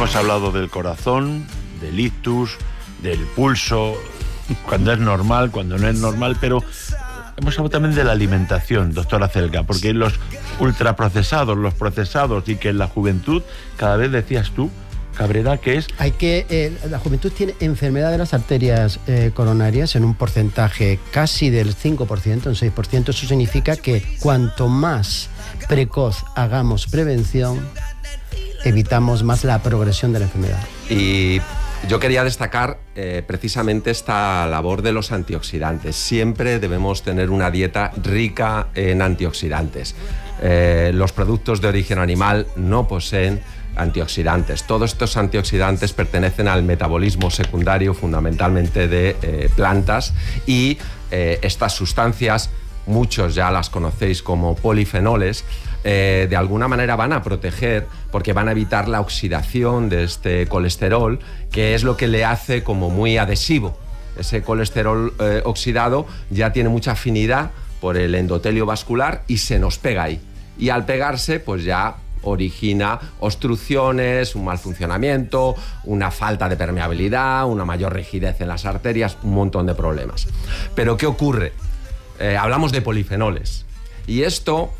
Hemos hablado del corazón, del ictus, del pulso, cuando es normal, cuando no es normal, pero hemos hablado también de la alimentación, doctora Celga, porque los ultraprocesados, los procesados, y que en la juventud, cada vez decías tú, Cabrera, que es... la juventud tiene enfermedad de las arterias coronarias en un porcentaje casi del 5%, un 6%. Eso significa que cuanto más precoz hagamos prevención, evitamos más la progresión de la enfermedad. Y yo quería destacar precisamente esta labor de los antioxidantes. Siempre debemos tener una dieta rica en antioxidantes. Los productos de origen animal no poseen antioxidantes. Todos estos antioxidantes pertenecen al metabolismo secundario, fundamentalmente de plantas, y estas sustancias, muchos ya las conocéis como polifenoles, de alguna manera van a proteger, porque van a evitar la oxidación de este colesterol, que es lo que le hace como muy adhesivo. Ese colesterol oxidado ya tiene mucha afinidad por el endotelio vascular y se nos pega ahí. Y al pegarse, pues ya origina obstrucciones, un mal funcionamiento, una falta de permeabilidad, una mayor rigidez en las arterias, un montón de problemas. Pero ¿qué ocurre? Hablamos de polifenoles y esto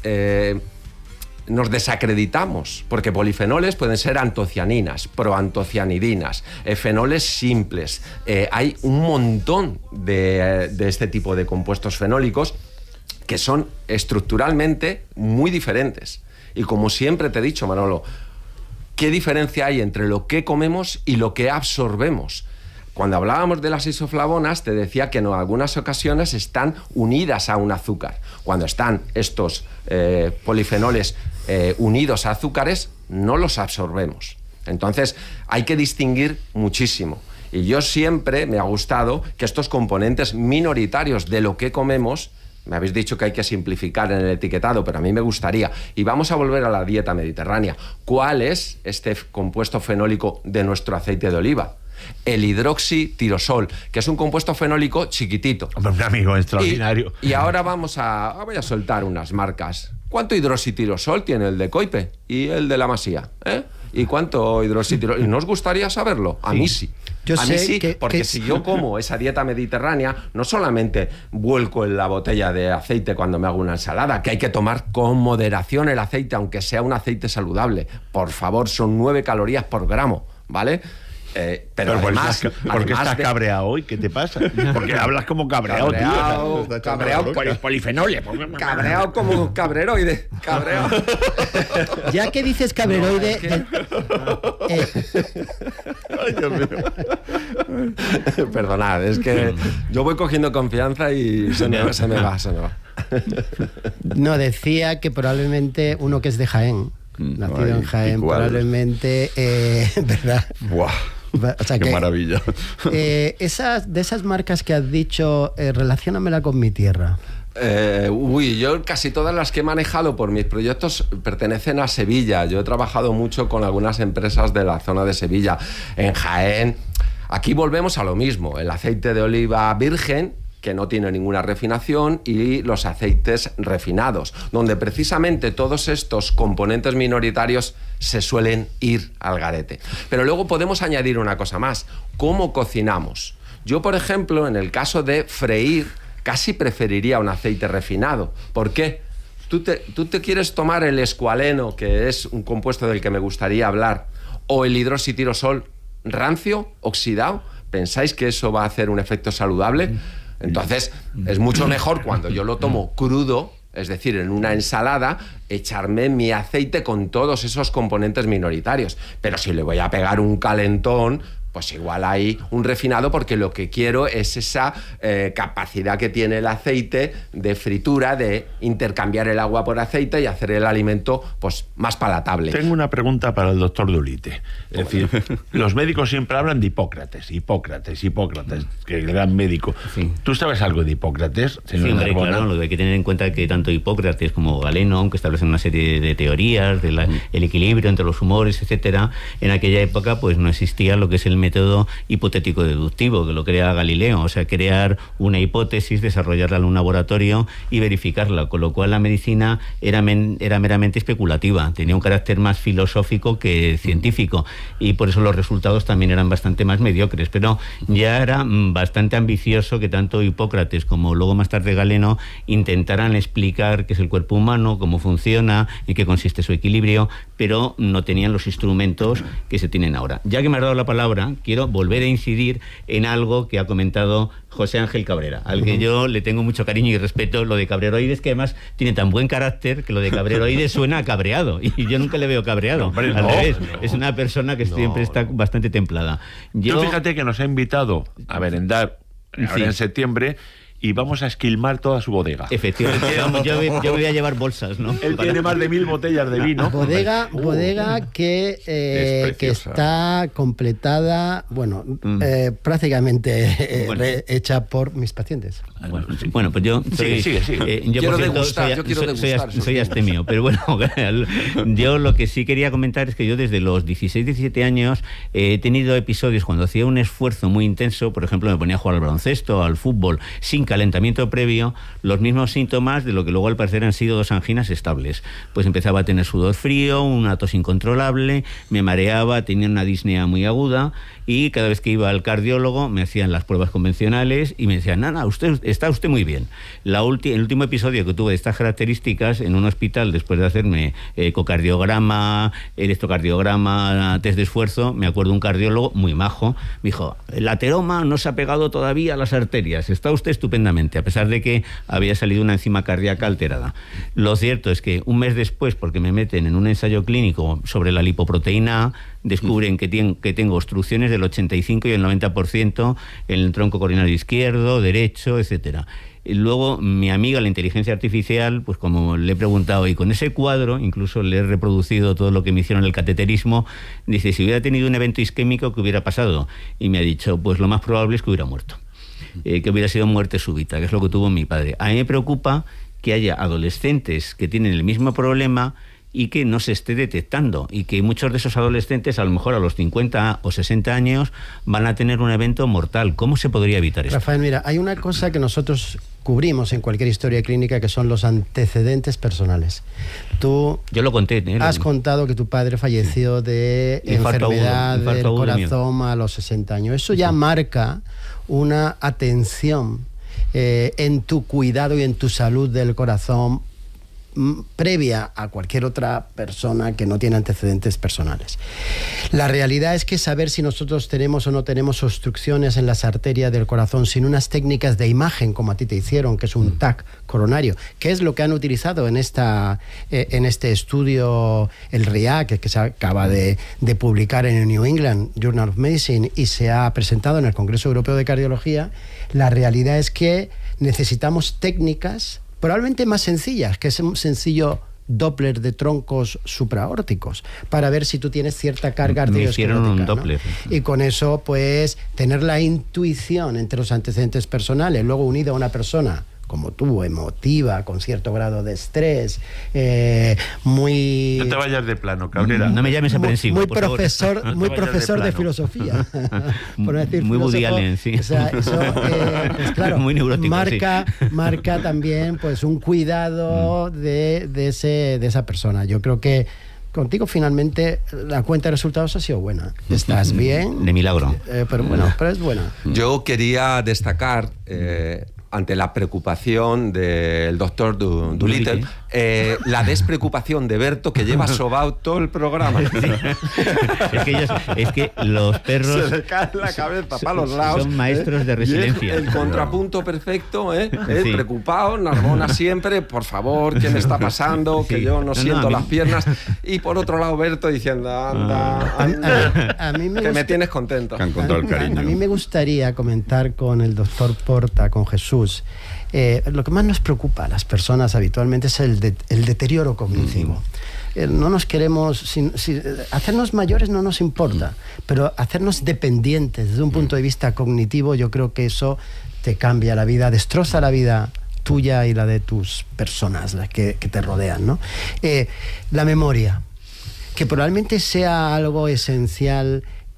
nos desacreditamos, porque polifenoles pueden ser antocianinas, proantocianidinas, fenoles simples. Hay un montón de este tipo de compuestos fenólicos que son estructuralmente muy diferentes. Y como siempre te he dicho, Manolo, ¿qué diferencia hay entre lo que comemos y lo que absorbemos? Cuando hablábamos de las isoflavonas, te decía que en algunas ocasiones están unidas a un azúcar. Cuando están estos polifenoles unidos a azúcares, no los absorbemos. Entonces, hay que distinguir muchísimo. Y yo siempre me ha gustado que estos componentes minoritarios de lo que comemos, me habéis dicho que hay que simplificar en el etiquetado, pero a mí me gustaría. Y vamos a volver a la dieta mediterránea. ¿Cuál es este compuesto fenólico de nuestro aceite de oliva? El hidroxitirosol, que es un compuesto fenólico chiquitito. Hombre, un amigo extraordinario. Y ahora voy a soltar unas marcas. ¿Cuánto hidroxitirosol tiene el de Coipe y el de la Masía? ¿Y cuánto hidroxitirosol? ¿No os gustaría saberlo? A mí sí. A mí sí, porque si yo como esa dieta mediterránea, no solamente vuelco en la botella de aceite cuando me hago una ensalada, que hay que tomar con moderación el aceite, aunque sea un aceite saludable. Por favor, son 9 calorías por gramo, ¿vale? Pero además, ¿por qué estás cabreado hoy? ¿Qué te pasa? Porque hablas como cabreado, tío. Cabreado por los polifenoles. Cabreado como cabreroide. Cabreado. Ya que dices cabreroide... Ay, Dios mío. Perdonad, es que yo voy cogiendo confianza y se me va. No, decía que probablemente uno que es de Jaén, nacido en Jaén, probablemente... ¿verdad? Buah. O sea, qué maravilla. De esas marcas que has dicho, relaciónamela con mi tierra. Yo casi todas las que he manejado por mis proyectos pertenecen a Sevilla. Yo he trabajado mucho con algunas empresas de la zona de Sevilla. En Jaén, aquí volvemos a lo mismo. El aceite de oliva virgen, que no tiene ninguna refinación, y los aceites refinados, donde precisamente todos estos componentes minoritarios se suelen ir al garete. Pero luego podemos añadir una cosa más: ¿cómo cocinamos? Yo, por ejemplo, en el caso de freír, casi preferiría un aceite refinado. ¿Por qué? ¿Tú te quieres tomar el escualeno, que es un compuesto del que me gustaría hablar, o el hidroxitirosol rancio, oxidado? ¿Pensáis que eso va a hacer un efecto saludable? Entonces, es mucho mejor cuando yo lo tomo crudo, es decir, en una ensalada, echarme mi aceite con todos esos componentes minoritarios. Pero si le voy a pegar un calentón, pues igual hay un refinado, porque lo que quiero es esa capacidad que tiene el aceite de fritura, de intercambiar el agua por aceite y hacer el alimento pues más palatable. Tengo una pregunta para el doctor Dulite. Es decir, los médicos siempre hablan de Hipócrates, que es el gran médico. Sí. ¿Tú sabes algo de Hipócrates, señor Sí, claro, lo de que tener en cuenta que tanto Hipócrates como Galeno, aunque establecen una serie de teorías del equilibrio entre los humores, etcétera, en aquella época pues no existía lo que es el método hipotético deductivo, que lo crea Galileo, o sea, crear una hipótesis, desarrollarla en un laboratorio y verificarla, con lo cual la medicina era meramente especulativa, tenía un carácter más filosófico que científico, y por eso los resultados también eran bastante más mediocres, pero ya era bastante ambicioso que tanto Hipócrates como luego más tarde Galeno intentaran explicar qué es el cuerpo humano, cómo funciona, en qué consiste su equilibrio, pero no tenían los instrumentos que se tienen ahora. Ya que me has dado la palabra, quiero volver a incidir en algo que ha comentado José Ángel Cabrera, al que yo le tengo mucho cariño y respeto. Lo de cabreroides, que además tiene tan buen carácter, que lo de cabreroides suena a cabreado, y yo nunca le veo cabreado. Hombre, al revés, no. es una persona que siempre está bastante templada. Yo fíjate que nos ha invitado a merendar ahora en septiembre, y vamos a esquilmar toda su bodega. Efectivamente, yo me voy a llevar bolsas, ¿no? Él tiene más de 1000 botellas de vino. Bodega que está completada, prácticamente hecha por mis pacientes. Bueno, pues yo soy, sigue. Yo quiero por cierto, degustar. soy astemio, pero bueno, yo lo que sí quería comentar es que yo desde los 16-17 años he tenido episodios cuando hacía un esfuerzo muy intenso, por ejemplo, me ponía a jugar al baloncesto, al fútbol, sin calentamiento previo, los mismos síntomas de lo que luego al parecer han sido 2 anginas estables. Pues empezaba a tener sudor frío, una tos incontrolable, me mareaba, tenía una disnea muy aguda, y cada vez que iba al cardiólogo me hacían las pruebas convencionales y me decían, nada, está usted muy bien. El último episodio que tuve de estas características en un hospital, después de hacerme ecocardiograma, electrocardiograma, test de esfuerzo, me acuerdo un cardiólogo muy majo, me dijo, el ateroma no se ha pegado todavía a las arterias, está usted estupendamente, a pesar de que había salido una enzima cardíaca alterada. Lo cierto es que un mes después, porque me meten en un ensayo clínico sobre la lipoproteína A, descubren que tengo obstrucciones del 85 y el 90% en el tronco coronario izquierdo, derecho, etcétera. Y luego mi amiga, la inteligencia artificial, pues como le he preguntado, y con ese cuadro, incluso le he reproducido todo lo que me hicieron el cateterismo, dice, si hubiera tenido un evento isquémico, ¿qué hubiera pasado? Y me ha dicho, pues lo más probable es que hubiera muerto, que hubiera sido muerte súbita, que es lo que tuvo mi padre. A mí me preocupa que haya adolescentes que tienen el mismo problema y que no se esté detectando, y que muchos de esos adolescentes, a lo mejor a los 50 o 60 años, van a tener un evento mortal. ¿Cómo se podría evitar esto? Rafael, mira, hay una cosa que nosotros cubrimos en cualquier historia clínica, que son los antecedentes personales. Yo lo conté. Has contado que tu padre falleció de enfermedad del corazón a los 60 años. Eso ya marca una atención en tu cuidado y en tu salud del corazón previa a cualquier otra persona que no tiene antecedentes personales. La realidad es que saber si nosotros tenemos o no tenemos obstrucciones en las arterias del corazón sin unas técnicas de imagen como a ti te hicieron, que es un TAC coronario, que es lo que han utilizado en este estudio, el RIAC, que se acaba de publicar en el New England Journal of Medicine y se ha presentado en el Congreso Europeo de Cardiología. La realidad es que necesitamos técnicas probablemente más sencillas, que es un sencillo Doppler de troncos supraórticos, para ver si tú tienes cierta carga arteriosclerótica. Me hicieron un Doppler. ¿No? Y con eso, pues, tener la intuición entre los antecedentes personales, luego unido a una persona como tú, emotiva, con cierto grado de estrés, muy... No te vayas de plano, Cabrera. No me llames aprensivo, muy por profesor, favor. muy profesor de filosofía. Por decir muy filósofo, Woody Allen, sí. O sea, eso, pues claro, muy neurótico, marca también pues un cuidado de esa persona. Yo creo que contigo finalmente la cuenta de resultados ha sido buena. Estás bien. De milagro. Pero es buena. Yo quería destacar, ante la preocupación del doctor Doolittle, la despreocupación de Berto, que lleva sobao todo el programa. Es que los perros se le cae la cabeza para los lados. Son maestros de resiliencia. El contrapunto perfecto, preocupado, Narbona siempre, por favor, ¿qué me está pasando? Que yo no siento las piernas. Y por otro lado, Berto diciendo, anda, a mí que me tienes contento. Que han contado el cariño. A mí me gustaría comentar con el doctor Porta, con Jesús. Lo que más nos preocupa a las personas habitualmente es el deterioro cognitivo. No nos queremos... hacernos mayores no nos importa, pero hacernos dependientes desde un punto de vista cognitivo, yo creo que eso te cambia la vida, destroza la vida tuya y la de tus personas, las que te rodean, ¿no? La memoria, que probablemente sea algo esencial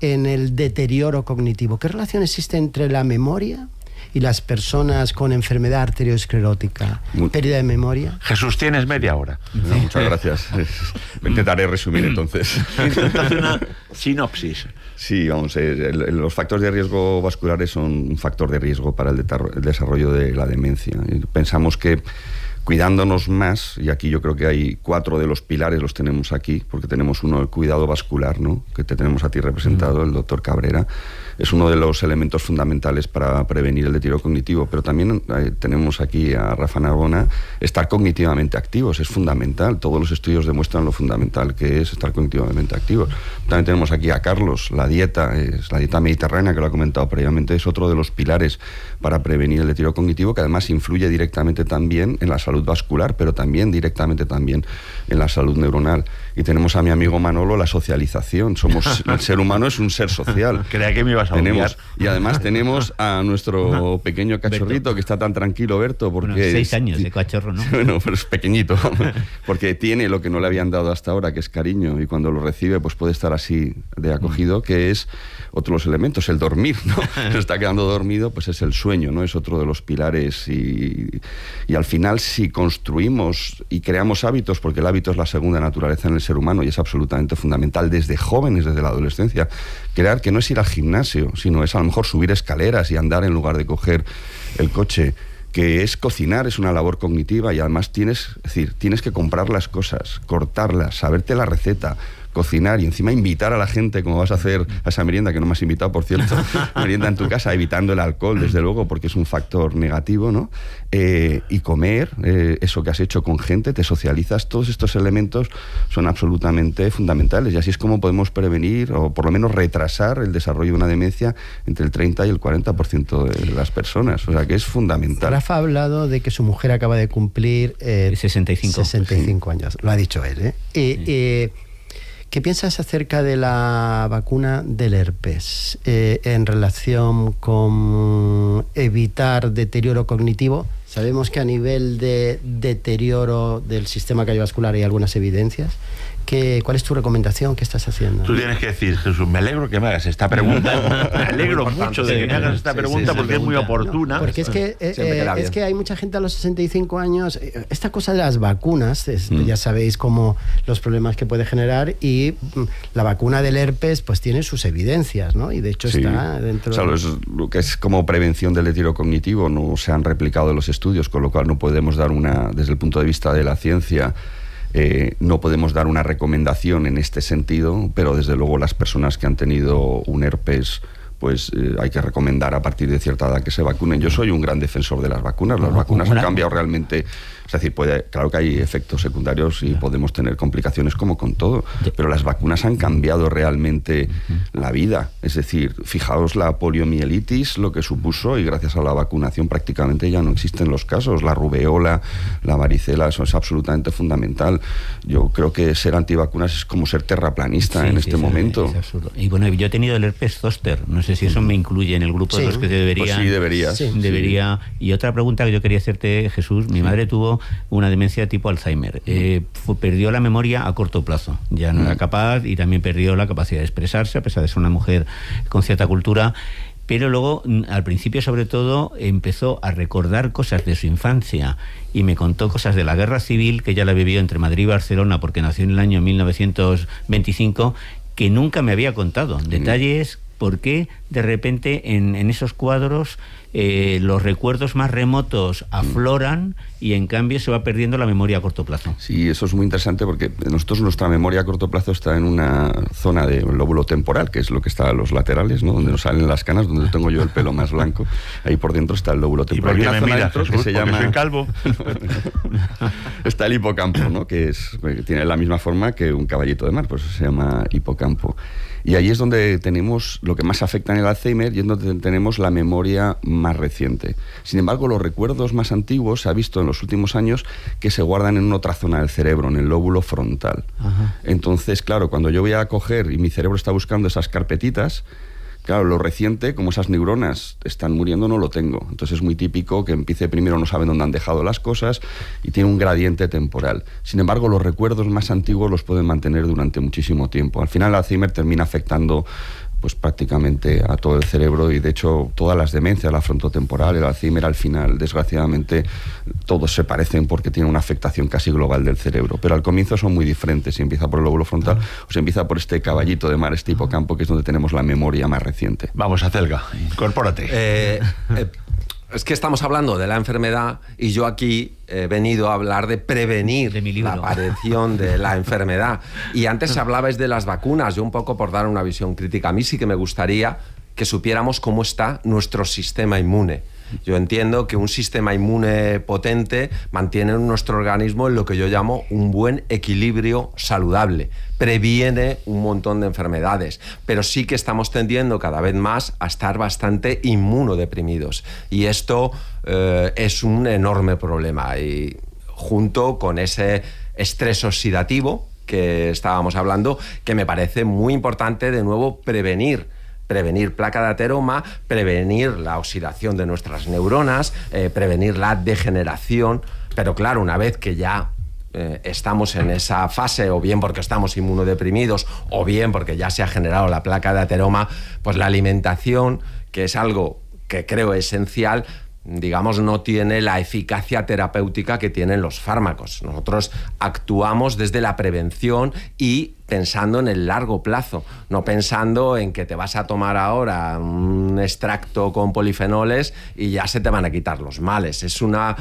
en el deterioro cognitivo. ¿Qué relación existe entre la memoria y las personas con enfermedad arteriosclerótica? ¿Pérdida de memoria? Jesús, tienes media hora. No, muchas gracias. Intentaré resumir entonces. Intenta hacer una sinopsis. Sí, vamos, los factores de riesgo vasculares son un factor de riesgo para el desarrollo de la demencia. Y pensamos que cuidándonos más, y aquí yo creo que hay 4 de los pilares, los tenemos aquí, porque tenemos uno, el cuidado vascular, ¿no?, que te tenemos a ti representado, el doctor Cabrera, es uno de los elementos fundamentales para prevenir el deterioro cognitivo, pero también tenemos aquí a Rafa Narbona, estar cognitivamente activos, es fundamental, todos los estudios demuestran lo fundamental que es estar cognitivamente activos. También tenemos aquí a Carlos, la dieta mediterránea, que lo ha comentado previamente, es otro de los pilares para prevenir el deterioro cognitivo, que además influye directamente también en la salud vascular, pero también directamente también en la salud neuronal. Y tenemos a mi amigo Manolo, la socialización. El ser humano es un ser social. Creía que me ibas a odiar. Y además tenemos a nuestro pequeño cachorrito, Berto, que está tan tranquilo, Berto, porque... Bueno, 6 años de cachorro, ¿no? Bueno, pero es pequeñito, porque tiene lo que no le habían dado hasta ahora, que es cariño, y cuando lo recibe pues puede estar así de acogido, que es otro de los elementos, el dormir, ¿no? Se está quedando dormido, pues es el sueño, ¿no? Es otro de los pilares y al final, si construimos y creamos hábitos, porque el hábito es la segunda naturaleza en el ser humano y es absolutamente fundamental desde jóvenes, desde la adolescencia, crear que no es ir al gimnasio, sino es a lo mejor subir escaleras y andar en lugar de coger el coche, que es cocinar, es una labor cognitiva y además tienes que comprar las cosas, cortarlas, saberte la receta, cocinar y encima invitar a la gente, como vas a hacer a esa merienda, que no me has invitado, por cierto, merienda en tu casa, evitando el alcohol, desde luego, porque es un factor negativo, ¿no? Y comer, eso que has hecho con gente, te socializas, todos estos elementos son absolutamente fundamentales y así es como podemos prevenir o por lo menos retrasar el desarrollo de una demencia entre el 30 y el 40% de las personas, o sea que es fundamental. Rafa ha hablado de que su mujer acaba de cumplir 65 años, lo ha dicho él, ¿eh? ¿Qué piensas acerca de la vacuna del herpes en relación con evitar deterioro cognitivo? Sabemos que a nivel de deterioro del sistema cardiovascular hay algunas evidencias. ¿Cuál es tu recomendación? ¿Qué estás haciendo? Tú tienes que decir, Jesús, me alegro que me hagas esta pregunta. Me alegro mucho de que me hagas esta pregunta porque es muy oportuna. No, porque es que hay mucha gente a los 65 años. Esta cosa de las vacunas, ya sabéis cómo los problemas que puede generar, y la vacuna del herpes pues tiene sus evidencias, ¿no? Y de hecho está dentro... O sea, lo que es como prevención del deterioro cognitivo no se han replicado los estudios, con lo cual no podemos dar desde el punto de vista de la ciencia... no podemos dar una recomendación en este sentido, pero desde luego las personas que han tenido un herpes, pues hay que recomendar a partir de cierta edad que se vacunen. Yo soy un gran defensor de las vacunas. Las vacunas han cambiado realmente. Es decir, claro que hay efectos secundarios y podemos tener complicaciones como con todo, pero las vacunas han cambiado realmente la vida. Es decir, fijaos la poliomielitis, lo que supuso, y gracias a la vacunación prácticamente ya no existen los casos. La rubeola, la varicela, eso es absolutamente fundamental. Yo creo que ser antivacunas es como ser terraplanista en este momento. Es absurdo. Y bueno, yo he tenido el herpes zóster. No sé si eso me incluye en el grupo de los que deberían. Pues sí, deberías. Debería. Y otra pregunta que yo quería hacerte, Jesús. Mi madre tuvo una demencia tipo Alzheimer. Perdió la memoria a corto plazo. Ya no era capaz y también perdió la capacidad de expresarse, a pesar de ser una mujer con cierta cultura. Pero luego, al principio sobre todo, empezó a recordar cosas de su infancia y me contó cosas de la guerra civil, que ella la vivió entre Madrid y Barcelona, porque nació en el año 1925, que nunca me había contado. Detalles, por qué de repente en esos cuadros los recuerdos más remotos afloran y en cambio se va perdiendo la memoria a corto plazo. Sí, eso es muy interesante porque nuestra memoria a corto plazo está en una zona del lóbulo temporal, que es lo que está a los laterales, ¿no? Donde nos salen las canas, donde tengo yo el pelo más blanco. Ahí por dentro está el lóbulo temporal. ¿Y por qué me miras, Jesús? Que se llama... soy calvo. Está el hipocampo, ¿no? Que tiene la misma forma que un caballito de mar, por eso se llama hipocampo. Y ahí es donde tenemos lo que más afecta en el Alzheimer y es donde tenemos la memoria más reciente. Sin embargo, los recuerdos más antiguos se ha visto en los últimos años que se guardan en otra zona del cerebro, en el lóbulo frontal. Ajá. Entonces, claro, cuando yo voy a coger y mi cerebro está buscando esas carpetitas, claro, lo reciente, como esas neuronas están muriendo, no lo tengo. Entonces es muy típico que empiece primero, no saben dónde han dejado las cosas y tiene un gradiente temporal. Sin embargo, los recuerdos más antiguos los pueden mantener durante muchísimo tiempo. Al final el Alzheimer termina afectando pues prácticamente a todo el cerebro, y de hecho todas las demencias, la frontotemporal, el Alzheimer, al final, desgraciadamente, todos se parecen porque tienen una afectación casi global del cerebro, pero al comienzo son muy diferentes, si empieza por el lóbulo frontal o se empieza por este caballito de mar, este hipocampo, que es donde tenemos la memoria más reciente. Vamos, Acelga, incorpórate. Es que estamos hablando de la enfermedad y yo aquí he venido a hablar de prevenir la aparición de la enfermedad. Y antes hablabais de las vacunas, yo un poco por dar una visión crítica. A mí sí que me gustaría que supiéramos cómo está nuestro sistema inmune. Yo entiendo que un sistema inmune potente mantiene nuestro organismo en lo que yo llamo un buen equilibrio saludable. Previene un montón de enfermedades, pero sí que estamos tendiendo cada vez más a estar bastante inmunodeprimidos. Y esto es un enorme problema. Y junto con ese estrés oxidativo que estábamos hablando, que me parece muy importante, de nuevo, prevenir placa de ateroma, prevenir la oxidación de nuestras neuronas, prevenir la degeneración. Pero claro, una vez que ya estamos en esa fase, o bien porque estamos inmunodeprimidos, o bien porque ya se ha generado la placa de ateroma, pues la alimentación, que es algo que creo esencial, digamos, no tiene la eficacia terapéutica que tienen los fármacos. Nosotros actuamos desde la prevención y pensando en el largo plazo, no pensando en que te vas a tomar ahora un extracto con polifenoles y ya se te van a quitar los males. Es una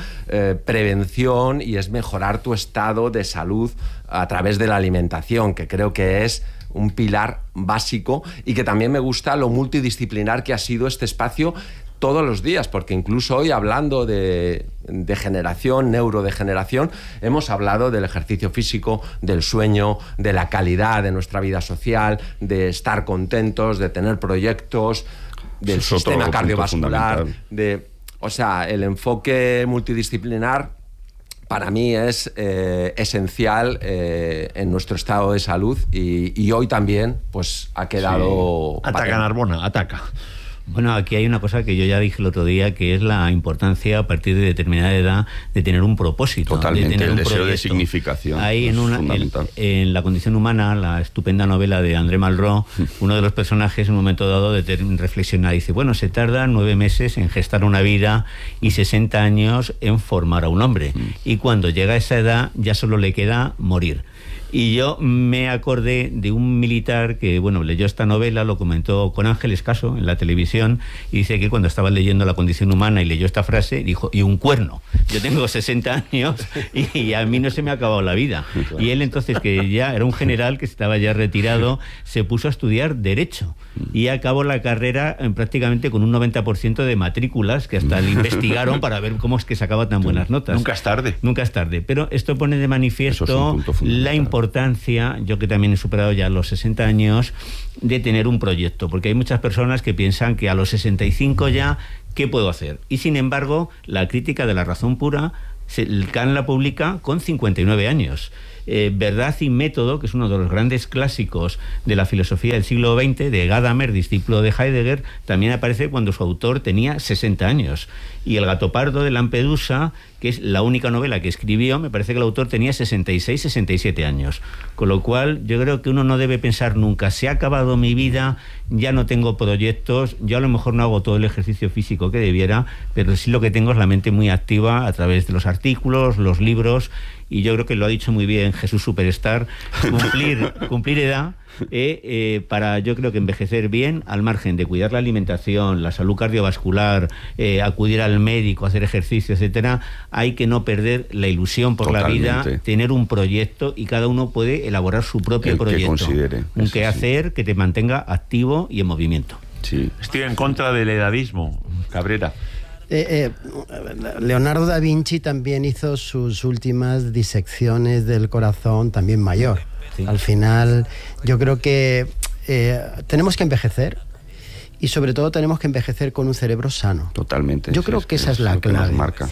prevención y es mejorar tu estado de salud a través de la alimentación, que creo que es un pilar básico, y que también me gusta lo multidisciplinar que ha sido este espacio todos los días, porque incluso hoy, hablando de degeneración, neurodegeneración, hemos hablado del ejercicio físico, del sueño, de la calidad de nuestra vida social, de estar contentos, de tener proyectos, del sistema cardiovascular, o sea, el enfoque multidisciplinar para mí es esencial en nuestro estado de salud, y hoy también pues ha quedado... Sí. Ataca, Narbona, ataca. Bueno, aquí hay una cosa que yo ya dije el otro día, que es la importancia a partir de determinada edad de tener un propósito. Totalmente, de tener el un deseo proyecto. de significación. Hay en La condición humana, la estupenda novela de André Malraux, uno de los personajes en un momento dado reflexiona y dice, bueno, se tarda 9 meses en gestar una vida y 60 años en formar a un hombre. Y cuando llega a esa edad ya solo le queda morir. Y yo me acordé de un militar que, bueno, leyó esta novela, lo comentó con Ángeles Caso en la televisión, y dice que cuando estaba leyendo La condición humana y leyó esta frase, dijo, y un cuerno. Yo tengo 60 años y a mí no se me ha acabado la vida. Claro. Y él entonces, que ya era un general que estaba ya retirado, se puso a estudiar Derecho y acabó la carrera prácticamente con un 90% de matrículas, que hasta le investigaron para ver cómo es que sacaba tan buenas notas. Nunca es tarde. Nunca es tarde. Pero esto pone de manifiesto la importancia, yo que también he superado ya los 60 años, de tener un proyecto, porque hay muchas personas que piensan que a los 65 ya, ¿qué puedo hacer? Y sin embargo, la crítica de La razón pura, Kant la publica con 59 años. Verdad y método, que es uno de los grandes clásicos de la filosofía del siglo XX, de Gadamer, discípulo de Heidegger, también aparece cuando su autor tenía 60 años. Y El gato pardo de Lampedusa, que es la única novela que escribió, me parece que el autor tenía 66, 67 años. Con lo cual, yo creo que uno no debe pensar nunca, se ha acabado mi vida, ya no tengo proyectos, yo a lo mejor no hago todo el ejercicio físico que debiera, pero sí lo que tengo es la mente muy activa a través de los artículos, los libros, y yo creo que lo ha dicho muy bien Jesús Superstar, cumplir edad para, yo creo que envejecer bien, al margen de cuidar la alimentación, la salud cardiovascular, acudir al médico, hacer ejercicio, etcétera. Hay que no perder la ilusión por Totalmente. la vida, tener un proyecto, y cada uno puede elaborar su propio proyecto. Que considere. Un quehacer que te mantenga activo y en movimiento. Sí. Estoy en contra del edadismo, Cabrera. Leonardo da Vinci también hizo sus últimas disecciones del corazón, también mayor. Sí. Al final, yo creo que tenemos que envejecer, y sobre todo tenemos que envejecer con un cerebro sano. Totalmente. Yo creo que esa es la clave. Marca.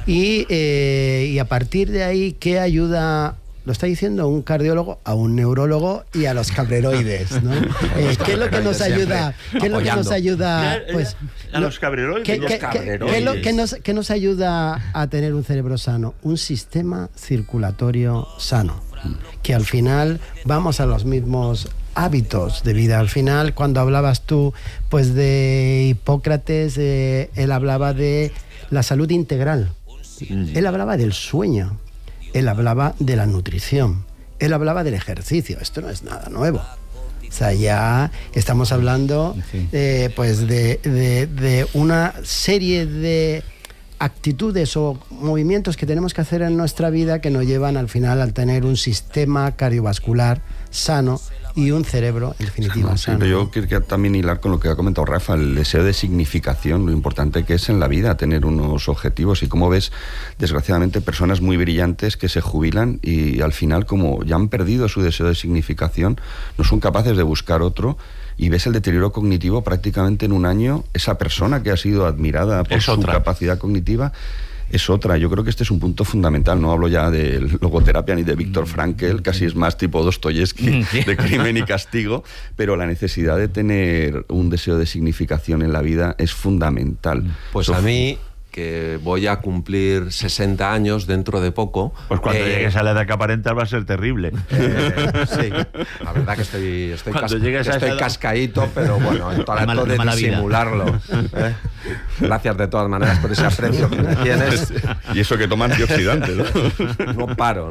Y a partir de ahí, ¿qué ayuda? Lo está diciendo un cardiólogo a un neurólogo y a los cabreroides, ¿no? ¿Qué es lo que nos ayuda? ¿Qué es lo que nos ayuda? Pues, a los cabreroides. ¿Qué nos ayuda a tener un cerebro sano? Un sistema circulatorio sano, que al final vamos a los mismos hábitos de vida. Al final, cuando hablabas tú pues de Hipócrates, él hablaba de la salud integral. Él hablaba del sueño, él hablaba de la nutrición, él hablaba del ejercicio. Esto no es nada nuevo. O sea, ya estamos hablando pues de una serie de actitudes o movimientos que tenemos que hacer en nuestra vida que nos llevan al final al tener un sistema cardiovascular sano y un cerebro, en definitiva, sano. Pero yo quería también hilar con lo que ha comentado Rafa, el deseo de significación, lo importante que es en la vida tener unos objetivos. Y como ves, desgraciadamente, personas muy brillantes que se jubilan y al final, como ya han perdido su deseo de significación, no son capaces de buscar otro. Y ves el deterioro cognitivo prácticamente en un año. Esa persona que ha sido admirada por su capacidad cognitiva es otra. Yo creo que este es un punto fundamental. No hablo ya de logoterapia ni de Viktor Frankl, casi es más tipo Dostoyevsky, de Crimen y Castigo, pero la necesidad de tener un deseo de significación en la vida es fundamental. Pues a mí, que voy a cumplir 60 años dentro de poco. Pues cuando llegues a la edad que aparentas va a ser terrible. Sí, la verdad que estoy cascaíto, pero bueno, trato de disimularlo. Gracias de todas maneras por ese aprecio que me tienes. Y eso que toma antioxidantes, ¿no? No paro.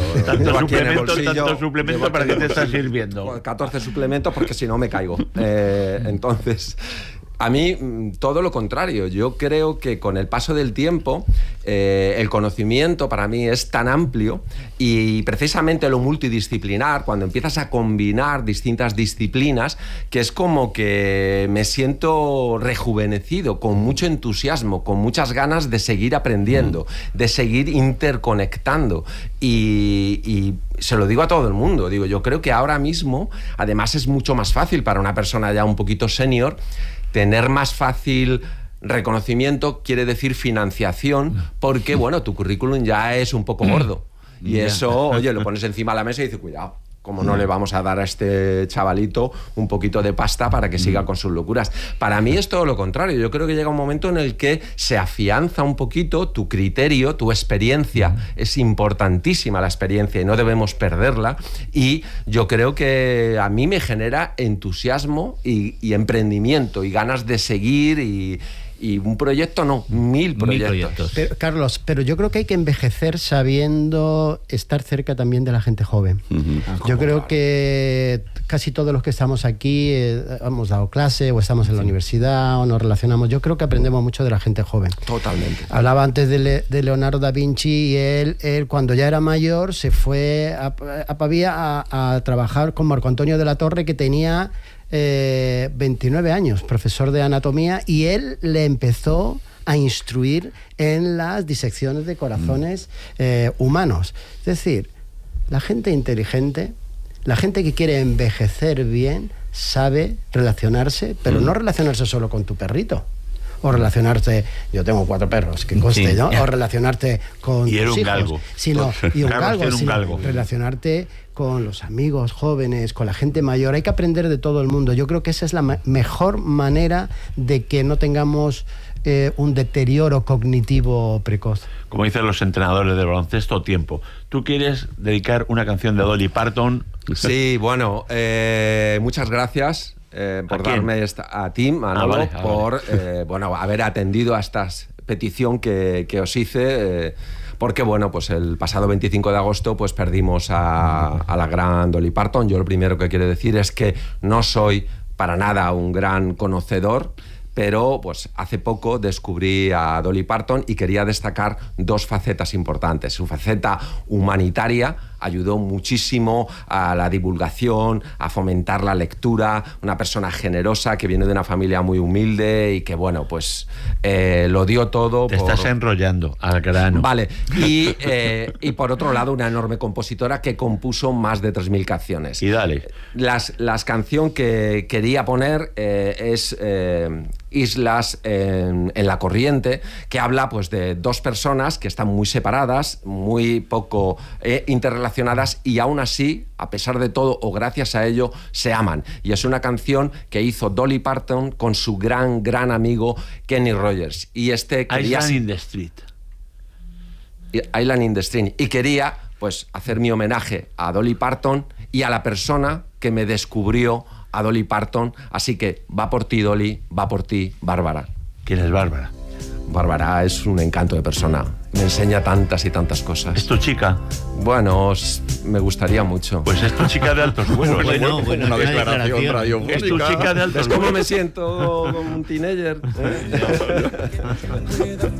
Tanto suplemento para que te estás sirviendo. 14 suplementos porque si no me caigo. Entonces... A mí, todo lo contrario. Yo creo que con el paso del tiempo, el conocimiento para mí es tan amplio y precisamente lo multidisciplinar, cuando empiezas a combinar distintas disciplinas, que es como que me siento rejuvenecido, con mucho entusiasmo, con muchas ganas de seguir aprendiendo, de seguir interconectando. Y se lo digo a todo el mundo. Digo, yo creo que ahora mismo, además, es mucho más fácil para una persona ya un poquito senior tener más fácil reconocimiento, quiere decir financiación, porque, bueno, tu currículum ya es un poco gordo. Y eso, oye, lo pones encima de la mesa y dices, cuidado, ¿cómo no le vamos a dar a este chavalito un poquito de pasta para que siga con sus locuras? Para mí es todo lo contrario. Yo creo que llega un momento en el que se afianza un poquito tu criterio, tu experiencia. Es importantísima la experiencia y no debemos perderla. Y yo creo que a mí me genera entusiasmo y emprendimiento y ganas de seguir y un proyecto no, 1000 proyectos. Carlos, pero yo creo que hay que envejecer sabiendo estar cerca también de la gente joven. Yo creo que casi todos los que estamos aquí hemos dado clase o estamos en la universidad o nos relacionamos. Yo creo que aprendemos mucho de la gente joven. Totalmente. Hablaba antes de Leonardo da Vinci y él cuando ya era mayor se fue a Pavía a trabajar con Marco Antonio de la Torre, que tenía 29 años, profesor de anatomía, y él le empezó a instruir en las disecciones de corazones humanos. Es decir, la gente inteligente, la gente que quiere envejecer bien, sabe relacionarse, pero no relacionarse solo con tu perrito. O relacionarte, yo tengo 4 perros, que conste, ¿no? O relacionarte con tus hijos. Galgo. Sino relacionarte con los amigos jóvenes, con la gente mayor. Hay que aprender de todo el mundo. Yo creo que esa es la mejor manera de que no tengamos un deterioro cognitivo precoz. Como dicen los entrenadores de baloncesto, tiempo. ¿Tú quieres dedicar una canción de Dolly Parton? Sí, bueno, muchas gracias por darme a ti, Manolo, por haber atendido a esta petición que os hice. Porque, bueno, pues el pasado 25 de agosto pues perdimos a la gran Dolly Parton. Yo lo primero que quiero decir es que no soy para nada un gran conocedor, pero pues hace poco descubrí a Dolly Parton y quería destacar 2 facetas importantes. Su faceta humanitaria, ayudó muchísimo a la divulgación, a fomentar la lectura, una persona generosa que viene de una familia muy humilde y que, bueno, pues lo dio todo. Te estás enrollando al grano. Vale, y por otro lado, una enorme compositora que compuso más de 3.000 canciones. Y dale. Las canciones que quería poner es Islas en la corriente, que habla pues de 2 personas que están muy separadas, muy poco interrelacionadas, y aún así, a pesar de todo o gracias a ello, se aman. Y es una canción que hizo Dolly Parton con su gran amigo Kenny Rogers. Y Island in the Street. Island in the Street. Y quería pues hacer mi homenaje a Dolly Parton y a la persona que me descubrió a Dolly Parton. Así que va por ti, Dolly, va por ti, Bárbara. ¿Quién es Bárbara? Bárbara es un encanto de persona. Me enseña tantas y tantas cosas. ¿Es tu chica? Bueno, me gustaría mucho. Pues es tu chica de altos vuelos. Bueno, Una declaración radiofónica. Es tu chica de altos ¿Ves vuelos. cómo me siento como un teenager?